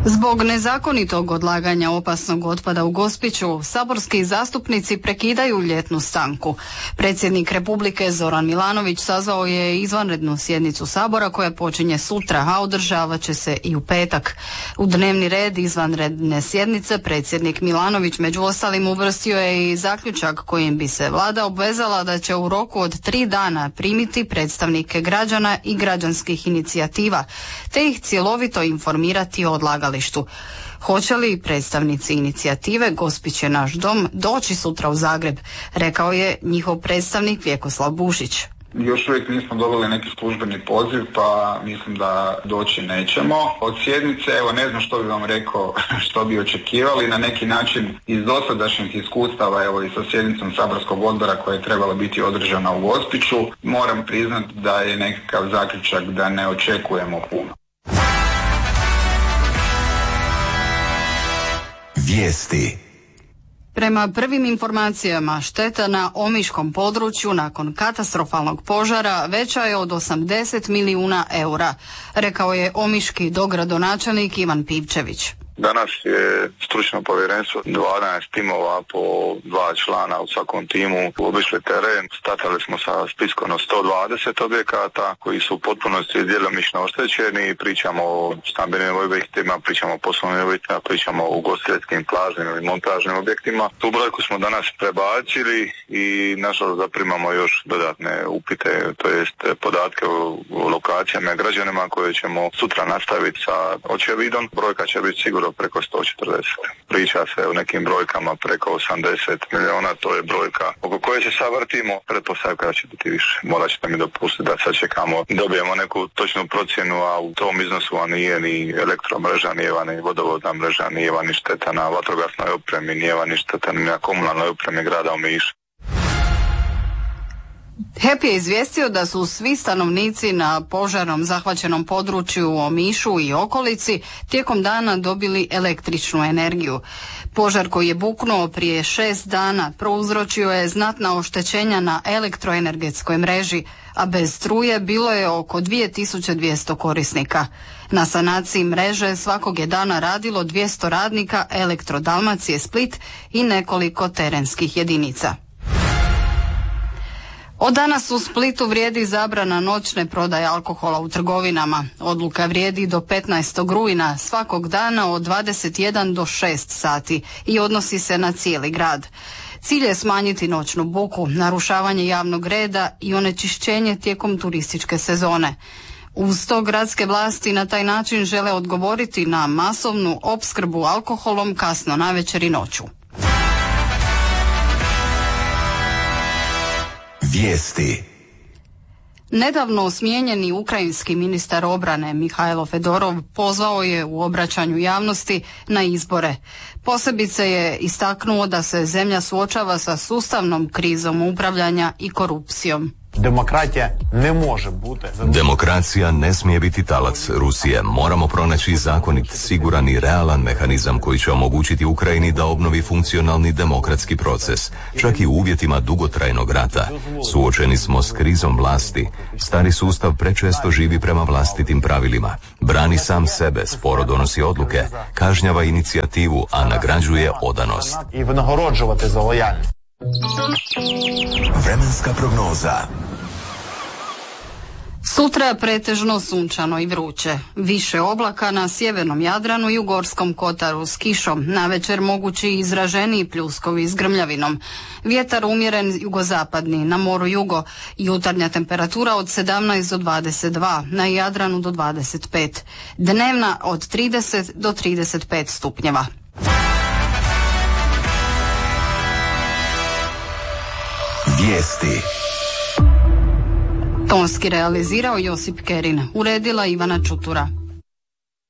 Zbog nezakonitog odlaganja opasnog otpada u Gospiću, saborski zastupnici prekidaju ljetnu stanku. Predsjednik Republike Zoran Milanović sazvao je izvanrednu sjednicu Sabora koja počinje sutra, a održavat će se i u petak. U dnevni red izvanredne sjednice predsjednik Milanović među ostalim uvrstio je i zaključak kojim bi se vlada obvezala da će u roku od 3 dana primiti predstavnike građana i građanskih inicijativa, te ih cjelovito informirati o odlagalištu. Hoće li predstavnici inicijative Gospić je naš dom doći sutra u Zagreb, rekao je njihov predstavnik Vjekoslav Bušić. Još uvijek nismo dobili neki službeni poziv, pa mislim da doći nećemo. Od sjednice, evo ne znam što bi vam rekao, što bi očekivali, na neki način iz dosadašnjih iskustava, evo i sa sjednicom saborskog odbora koja je trebala biti održana u Gospiću, moram priznati da je nekakav zaključak da ne očekujemo puno. Vijesti. Prema prvim informacijama, šteta na omiškom području nakon katastrofalnog požara veća je od 80 milijuna eura, rekao je omiški dogradonačelnik Ivan Pivčević. Danas je stručno povjerenstvo 12 timova po 2 člana u svakom timu obišli teren. Startali smo sa spiskom od 120 objekata koji su u potpunosti djelomično oštećeni. Pričamo o stambenim objektima, pričamo o poslovnim objektima, pričamo o ugostiteljskim, plažnim ili montažnim objektima. Tu brojku smo danas prebacili i nažalost zaprimamo još dodatne upite, to jest podatke o lokacijama i građanima koje ćemo sutra nastaviti sa očevidom. Brojka će biti sigurno preko 140. Priča se o nekim brojkama preko 80 milijuna, to je brojka oko koje se savrtimo, pretpostavka da će biti više. Morat ćete mi dopustiti da sad čekamo, dobijemo neku točnu procjenu, a u tom iznosu nije ni elektromreža, nije ni vodovodna mreža, nije ni šteta na vatrogasnoj opremi, nije ni šteta ni na komunalnoj opremi grada Omiša. HEP je izvijestio da su svi stanovnici na požarom zahvaćenom području u Omišu i okolici tijekom dana dobili električnu energiju. Požar koji je buknuo prije 6 dana prouzročio je znatna oštećenja na elektroenergetskoj mreži, a bez struje bilo je oko 2200 korisnika. Na sanaciji mreže svakog je dana radilo 200 radnika Elektro Dalmacije Split i nekoliko terenskih jedinica. Od danas u Splitu vrijedi zabrana noćne prodaje alkohola u trgovinama. Odluka vrijedi do 15. rujna svakog dana od 21 do 6 sati i odnosi se na cijeli grad. Cilj je smanjiti noćnu buku, narušavanje javnog reda i onečišćenje tijekom turističke sezone. Uz to gradske vlasti na taj način žele odgovoriti na masovnu opskrbu alkoholom kasno navečer i noću. Vijesti. Nedavno smijenjeni ukrajinski ministar obrane Mihajlo Fedorov pozvao je u obraćanju javnosti na izbore. Posebice je istaknuo da se zemlja suočava sa sustavnom krizom upravljanja i korupcijom. Demokracija ne smije biti talac Rusije. Moramo pronaći zakonit, siguran i realan mehanizam koji će omogućiti Ukrajini da obnovi funkcionalni demokratski proces, čak i u uvjetima dugotrajnog rata. Suočeni smo s krizom vlasti. Stari sustav prečesto živi prema vlastitim pravilima. Brani sam sebe, sporo donosi odluke, kažnjava inicijativu, a nagrađuje odanost. Vremenska prognoza. Sutra pretežno sunčano i vruće. Više oblaka na sjevernom Jadranu i u Gorskom kotaru s kišom. Navečer mogući izraženiji pljuskovi s grmljavinom. Vjetar umjeren jugozapadni, na moru jugo. Jutarnja temperatura od 17 do 22, na Jadranu do 25. Dnevna od 30 do 35 stupnjeva. Vijesti. Tonski realizirao Josip Kerin, uredila Ivana Čutura.